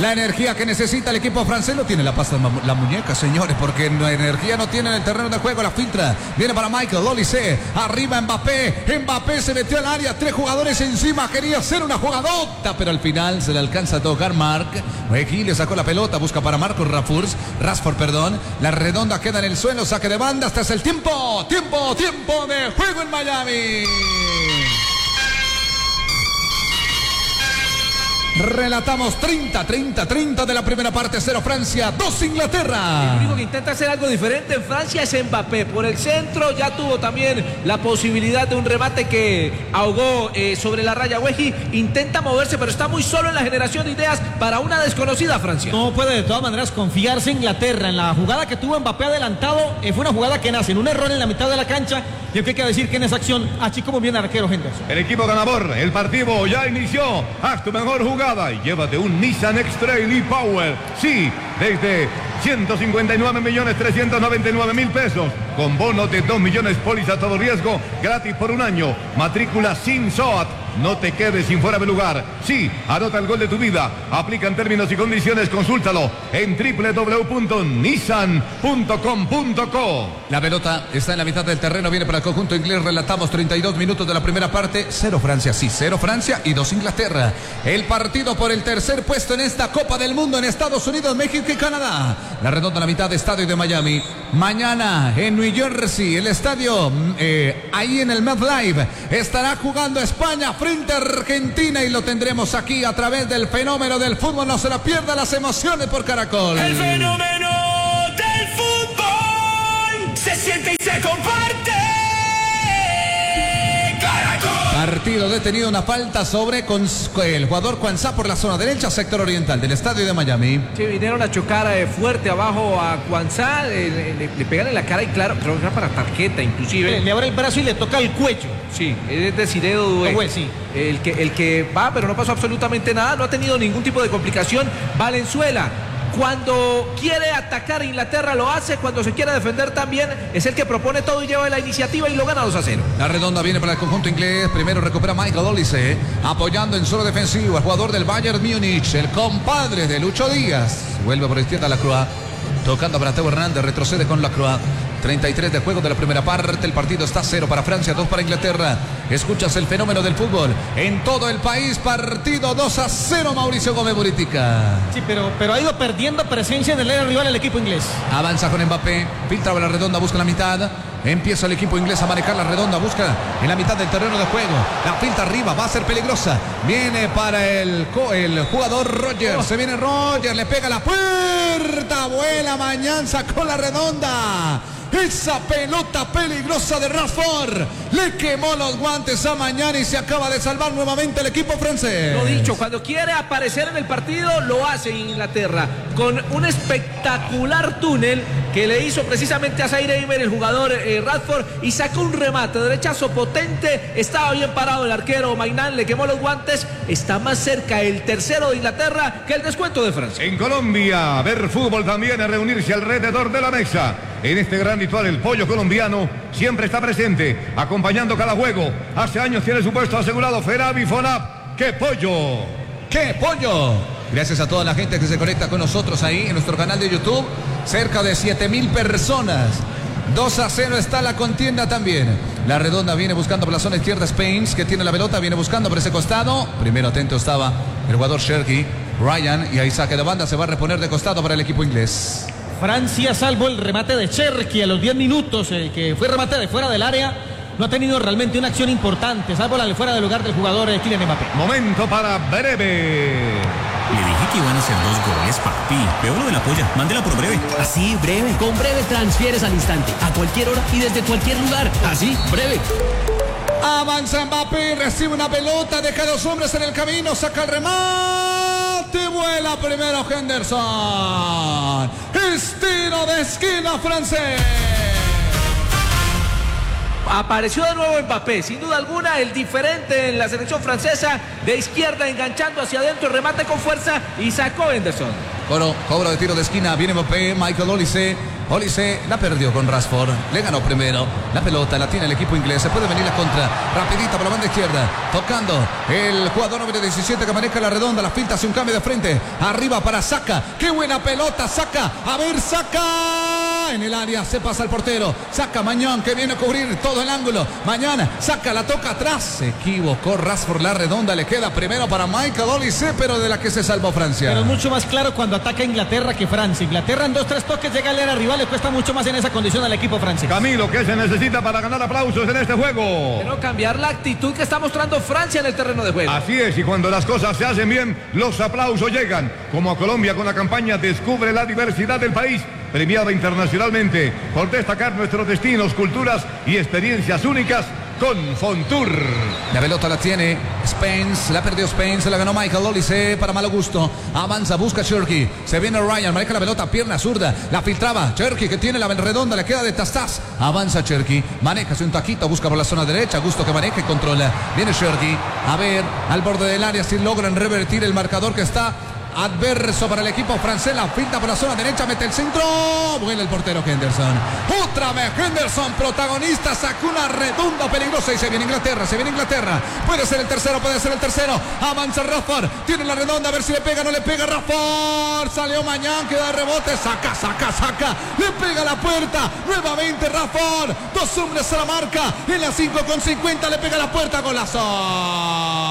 La energía que necesita el equipo francés lo tiene la pasta la muñeca, señores, porque la energía no tiene en el terreno de juego. La filtra, viene para Michael Olise, arriba Mbappé se metió al área, 3 jugadores encima, quería hacer una jugadota, pero al final se le alcanza a tocar Marc. Aquí le sacó la pelota, busca para Marcos Rashford, la redonda queda en el suelo, saque de banda, este es el tiempo de juego en Miami. Relatamos 30 de la primera parte, 0 Francia, 2 Inglaterra. El único que intenta hacer algo diferente en Francia es Mbappé. Por el centro ya tuvo también la posibilidad de un remate que ahogó sobre la raya. Wehi intenta moverse, pero está muy solo en la generación de ideas para una desconocida Francia. No puede de todas maneras confiarse Inglaterra. En la jugada que tuvo Mbappé adelantado, fue una jugada que nace en un error en la mitad de la cancha. Y hay que decir que en esa acción, así como bien arquero Henderson. El equipo ganador, el partido ya inició. Haz tu mejor jugada y llévate un Nissan X-Trail e-Power. Sí, desde 159.399.000 pesos. Con bono de 2 millones, póliza todo riesgo, gratis por un año. Matrícula sin SOAT. No te quedes sin fuera de lugar. Sí, anota el gol de tu vida. Aplica en términos y condiciones. Consúltalo en www.nissan.com.co. La pelota está en la mitad del terreno. Viene para el conjunto inglés. Relatamos 32 minutos de la primera parte. 0 Francia, sí, 0 Francia y 2 Inglaterra. El partido por el tercer puesto en esta Copa del Mundo en Estados Unidos, México y Canadá. La redonda a la mitad de estadio de Miami. Mañana en New Jersey, el estadio ahí en el MetLife, estará jugando España frente a Argentina y lo tendremos aquí a través del fenómeno del fútbol. No se la pierda, las emociones por Caracol. El fenómeno del fútbol se siente y se comparte. Caracol. Partido detenido, una falta sobre el jugador Kwanzaa por la zona derecha, sector oriental del estadio de Miami. Sí, vinieron a chocar fuerte abajo a Kwanzaa, le pegan en la cara y claro, creo que era para tarjeta inclusive. Le abre el brazo y le toca el cuello. Sí, es de Ciredo Dué. Sí. El que va, pero no pasó absolutamente nada, no ha tenido ningún tipo de complicación. Valenzuela, cuando quiere atacar Inglaterra lo hace, cuando se quiere defender también, es el que propone todo y lleva la iniciativa y lo gana 2-0. La redonda viene para el conjunto inglés, primero recupera Michael Olise, apoyando en zona defensiva, el jugador del Bayern Múnich, el compadre de Lucho Díaz, vuelve por izquierda Lacroix, tocando para Teo Hernández, retrocede con Lacroix. 33 de juego de la primera parte, el partido está 0 para Francia, 2 para Inglaterra. Escuchas el fenómeno del fútbol en todo el país, partido 2-0, Mauricio Gómez Buritica. Sí, pero ha ido perdiendo presencia en el área rival el equipo inglés. Avanza con Mbappé, filtra la redonda, busca la mitad. Empieza el equipo inglés a manejar la redonda, busca en la mitad del terreno de juego. La pinta arriba, va a ser peligrosa. Viene para el jugador Roger. Se viene Roger, le pega la puerta. Vuela Mañán, sacó la redonda. Esa pelota peligrosa de Rashford le quemó los guantes a Mañán y se acaba de salvar nuevamente el equipo francés. Lo dicho, cuando quiere aparecer en el partido lo hace Inglaterra con un espectacular túnel que le hizo precisamente a Zaire Emery el jugador Rashford y sacó un remate, derechazo potente, estaba bien parado el arquero Maignan, le quemó los guantes, está más cerca el tercero de Inglaterra que el descuento de Francia. En Colombia, ver fútbol también es reunirse alrededor de la mesa. En este gran ritual, el pollo colombiano siempre está presente, acompañando cada juego. Hace años tiene su puesto asegurado Ferabi Fonap. ¡Qué pollo! ¡Qué pollo! Gracias a toda la gente que se conecta con nosotros ahí en nuestro canal de YouTube. Cerca de 7,000 personas. 2-0 está la contienda también. La redonda viene buscando por la zona izquierda Spains, que tiene la pelota, viene buscando por ese costado. Primero atento estaba el jugador Cherky, Ryan, y ahí saque de banda, se va a reponer de costado para el equipo inglés. Francia, salvo el remate de Cherky a los 10 minutos, que fue remate de fuera del área, no ha tenido realmente una acción importante, salvo la de fuera del lugar del jugador Kylian Mbappé. Momento para breve. Le dije que iban a ser 2 goles, papi. Veo lo de la polla. Mándela por breve. Así, breve. Con breve transfieres al instante, a cualquier hora y desde cualquier lugar. Así, breve. Avanza Mbappé, recibe una pelota, deja 2 hombres en el camino, saca el remate, vuela primero Henderson. Estilo de esquina francés. Apareció de nuevo Mbappé, sin duda alguna el diferente en la selección francesa, de izquierda enganchando hacia adentro, remate con fuerza y sacó Henderson. Cobro de tiro de esquina, viene Mbappé, Michael Olise Olise la perdió con Rashford. Le ganó primero. La pelota la tiene el equipo inglés. Se puede venir la contra. Rapidita por la banda izquierda. Tocando el jugador número 17 que maneja la redonda. La finta hace un cambio de frente. Arriba para Saka. ¡Qué buena pelota! Saka. A ver, Saka. En el área se pasa el portero. Saka Mañón que viene a cubrir todo el ángulo. Mañana Saka la toca atrás. Se equivocó Rashford. La redonda le queda primero para Michael Olise, pero de la que se salvó Francia. Pero es mucho más claro cuando ataca Inglaterra que Francia. Inglaterra en 2-3 toques llega al área rival. Le cuesta mucho más en esa condición al equipo francés. Camilo, ¿qué se necesita para ganar aplausos en este juego? Pero cambiar la actitud que está mostrando Francia en el terreno de juego. Así es, y cuando las cosas se hacen bien, los aplausos llegan. Como a Colombia con la campaña Descubre la diversidad del país, premiada internacionalmente por destacar nuestros destinos, culturas y experiencias únicas con Fontour. La pelota la tiene Spence, la perdió Spence, la ganó Michael Olise para malo gusto. Avanza, busca Cherky. Se viene Ryan, maneja la pelota, pierna zurda. La filtraba Cherky que tiene la redonda, le queda de Tastás. Avanza Cherky, maneja un taquito, busca por la zona derecha. Gusto que maneja y controla. Viene Cherky, a ver, al borde del área si logran revertir el marcador que está adverso para el equipo francés. La finta por la zona derecha, mete el centro. Vuela el portero Henderson. Otra vez Henderson, protagonista, sacó una redonda peligrosa y se viene Inglaterra, se viene Inglaterra. Puede ser el tercero, puede ser el tercero. Avanza Rashford, tiene la redonda, a ver si le pega, no le pega Rashford. Salió Mañán, queda de rebote, saca. Le pega a la puerta, nuevamente Rashford. Dos hombres a la marca, en la 5:50 le pega a la puerta, golazo.